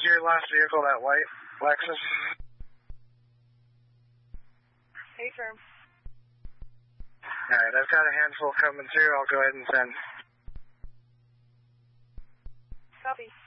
your last vehicle that white Lexus? Affirm. Alright, I've got a handful coming through. I'll go ahead and send. Copy.